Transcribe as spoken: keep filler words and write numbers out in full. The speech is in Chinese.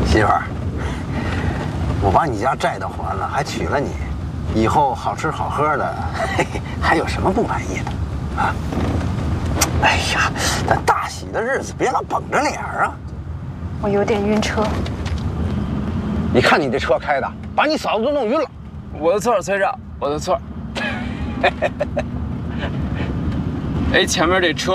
媳妇儿，我把你家债都还了，还娶了你，以后好吃好喝的，嘿嘿，还有什么不满意的？啊？哎呀，咱大喜的日子别老绷着脸啊！ 我有点晕车。 你看你这车开的，把你嫂子都弄晕了。 我的错，村长，我的错。哎，前面这车。